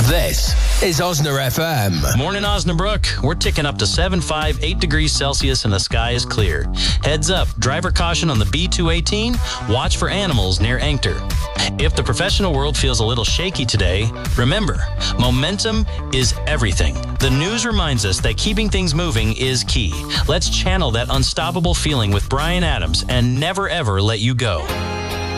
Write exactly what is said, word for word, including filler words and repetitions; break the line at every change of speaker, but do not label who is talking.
This is Osner F M.
Morning, Osnabrück. We're ticking up to seven, five, eight degrees Celsius and the sky is clear. Heads up, driver caution on the B two eighteen. Watch for animals near Ankter. If the professional world feels a little shaky today, remember, momentum is everything. The news reminds us that keeping things moving is key. Let's channel that unstoppable feeling with Brian Adams and never ever let you go.